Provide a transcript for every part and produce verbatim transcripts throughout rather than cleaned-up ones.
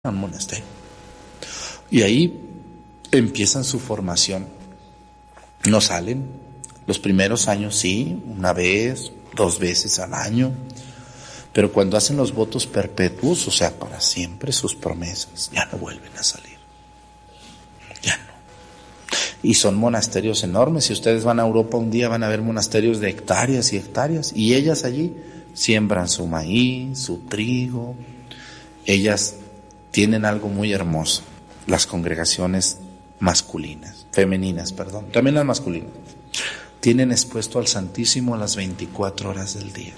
a un monasterio. Y ahí empiezan su formación. No salen. Los primeros años sí, una vez, dos veces al año. Pero cuando hacen los votos perpetuos, o sea, para siempre, sus promesas, ya no vuelven a salir. Ya no. Y son monasterios enormes. Si ustedes van a Europa un día, van a ver monasterios de hectáreas y hectáreas. Y ellas allí siembran su maíz, su trigo. Ellas tienen algo muy hermoso. Las congregaciones masculinas, femeninas, perdón, también las masculinas, tienen expuesto al Santísimo a las veinticuatro horas del día.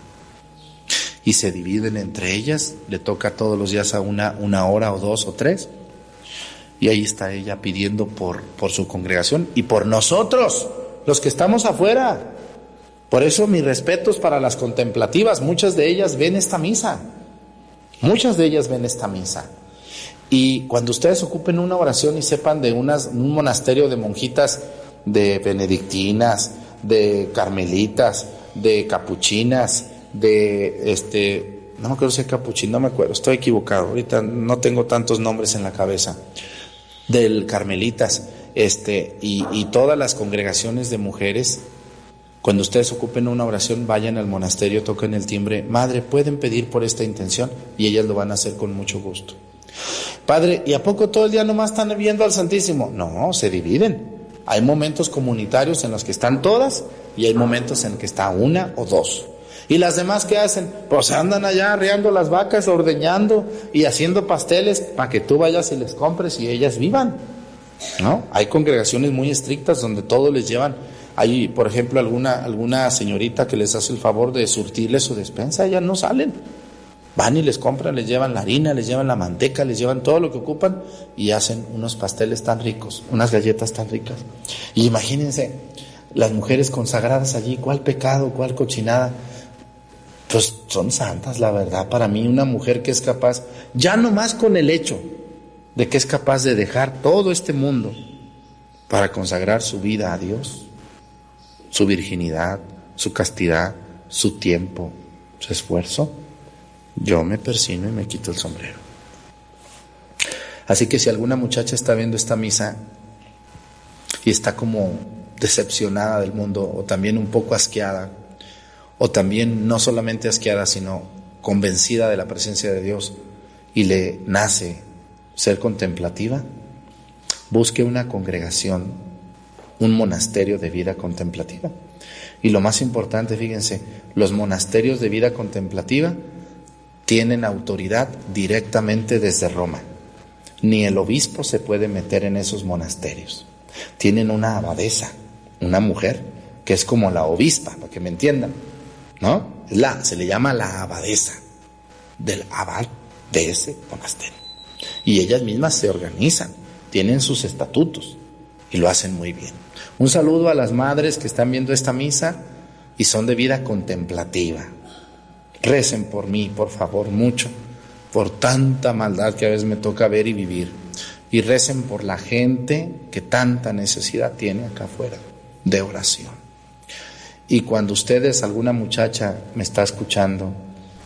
Y se dividen entre ellas, le toca todos los días a una, una hora o dos o tres. Y ahí está ella pidiendo por, por su congregación y por nosotros, los que estamos afuera. Por eso mis respetos para las contemplativas. Muchas de ellas ven esta misa. Muchas de ellas ven esta misa. Y cuando ustedes ocupen una oración y sepan de unas, un monasterio de monjitas, de benedictinas, de carmelitas, de capuchinas, de este, no me acuerdo si es capuchino, no me acuerdo, estoy equivocado, ahorita no tengo tantos nombres en la cabeza, del carmelitas, este, y, y todas las congregaciones de mujeres. Cuando ustedes ocupen una oración, vayan al monasterio, toquen el timbre, madre, ¿pueden pedir por esta intención? Y ellas lo van a hacer con mucho gusto. Padre, ¿y a poco todo el día nomás están viendo al Santísimo? No, se dividen. Hay momentos comunitarios en los que están todas y hay momentos en que está una o dos. ¿Y las demás qué hacen? Pues andan allá arreando las vacas, ordeñando y haciendo pasteles para que tú vayas y les compres y ellas vivan, ¿no? Hay congregaciones muy estrictas donde todos les llevan. Hay, por ejemplo, alguna, alguna señorita que les hace el favor de surtirles su despensa, ellas no salen. Van y les compran, les llevan la harina, les llevan la manteca, les llevan todo lo que ocupan y hacen unos pasteles tan ricos, unas galletas tan ricas. Y imagínense, las mujeres consagradas allí, ¿cuál pecado, cuál cochinada? Pues son santas, la verdad. Para mí, una mujer que es capaz, ya nomás con el hecho de que es capaz de dejar todo este mundo para consagrar su vida a Dios, su virginidad, su castidad, su tiempo, su esfuerzo, yo me persino y me quito el sombrero. Así que si alguna muchacha está viendo esta misa y está como decepcionada del mundo, o también un poco asqueada, o también no solamente asqueada, sino convencida de la presencia de Dios, y le nace ser contemplativa, busque una congregación, un monasterio de vida contemplativa. Y lo más importante, fíjense, los monasterios de vida contemplativa tienen autoridad directamente desde Roma. Ni el obispo se puede meter en esos monasterios. Tienen una abadesa, una mujer, que es como la obispa, para que me entiendan, ¿no? Es la, se le llama la abadesa del abad de ese monasterio. Y ellas mismas se organizan, tienen sus estatutos y lo hacen muy bien. Un saludo a las madres que están viendo esta misa y son de vida contemplativa. Recen por mí, por favor, mucho, por tanta maldad que a veces me toca ver y vivir. Y recen por la gente que tanta necesidad tiene acá afuera de oración. Y cuando ustedes, alguna muchacha me está escuchando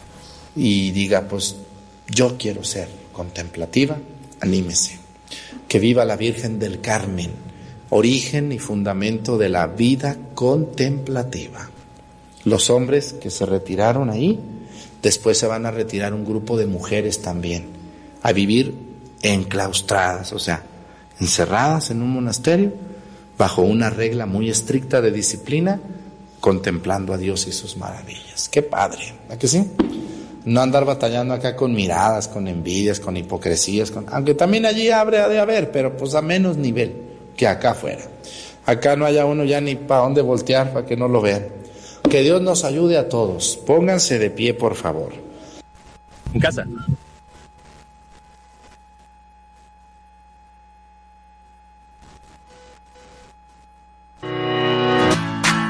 y diga, pues yo quiero ser contemplativa, anímese. Que viva la Virgen del Carmen, origen y fundamento de la vida contemplativa. Los hombres que se retiraron ahí, después se van a retirar un grupo de mujeres también, a vivir enclaustradas, o sea, encerradas en un monasterio, bajo una regla muy estricta de disciplina, contemplando a Dios y sus maravillas. ¡Qué padre! ¿A que sí? No andar batallando acá con miradas, con envidias, con hipocresías, con... aunque también allí habrá de haber, pero pues a menos nivel que acá afuera. Acá no haya uno ya ni para dónde voltear para que no lo vean. Que Dios nos ayude a todos. Pónganse de pie, por favor. En casa.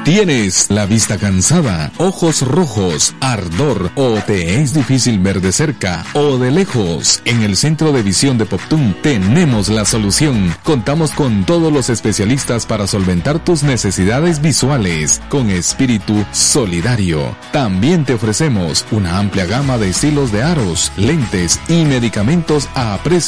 ¿Tienes la vista cansada, ojos rojos, ardor o te es difícil ver de cerca o de lejos? En el Centro de Visión de Poptún tenemos la solución. Contamos con todos los especialistas para solventar tus necesidades visuales con espíritu solidario. También te ofrecemos una amplia gama de estilos de aros, lentes y medicamentos a precios